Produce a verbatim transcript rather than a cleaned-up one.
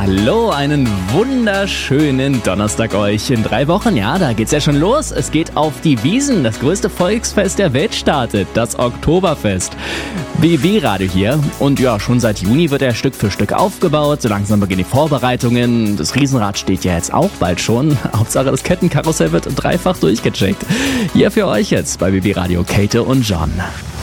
Hallo, einen wunderschönen Donnerstag euch. In drei Wochen, ja, da geht's ja schon los. Es geht auf die Wiesn. Das größte Volksfest der Welt startet, das Oktoberfest. B B Radio hier. Und ja, schon seit Juni wird er Stück für Stück aufgebaut. So langsam beginnen die Vorbereitungen. Das Riesenrad steht ja jetzt auch bald schon. Hauptsache, das Kettenkarussell wird dreifach durchgecheckt. Hier für euch jetzt bei B B Radio Käthe und John.